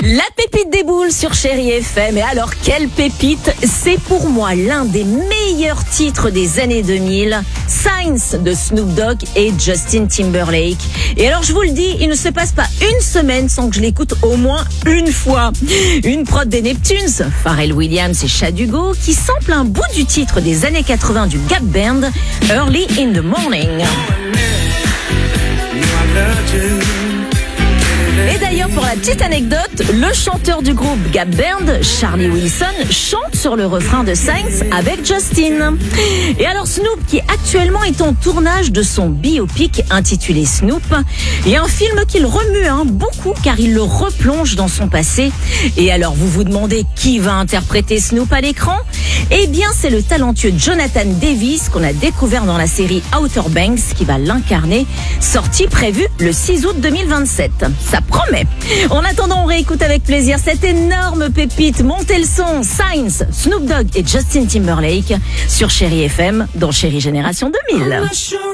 La pépite des boules sur Chérie FM. Et alors, quelle pépite! C'est pour moi l'un des meilleurs titres des années 2000. Signs de Snoop Dogg et Justin Timberlake. Et alors, je vous le dis, il ne se passe pas une semaine sans que je l'écoute au moins une fois. Une prod des Neptunes, Pharrell Williams et Shad Hugo, qui sample un bout du titre des années 80 du Gap Band, Early in the Morning. Et d'ailleurs, pour la petite anecdote, le chanteur du groupe Gap Band, Charlie Wilson, chante sur le refrain de Signs avec Justin. Et alors Snoop, qui actuellement est en tournage de son biopic intitulé Snoop, et un film qu'il remue beaucoup car il le replonge dans son passé. Et alors vous vous demandez qui va interpréter Snoop à l'écran? Eh bien c'est le talentueux Jonathan Davis qu'on a découvert dans la série Outer Banks qui va l'incarner, sortie prévue le 6 août 2027. Ça promet. En attendant, on réécoute avec plaisir cette énorme pépite. Montez le son, Signs, Snoop Dogg et Justin Timberlake sur Chérie FM dans Chérie Génération 2000.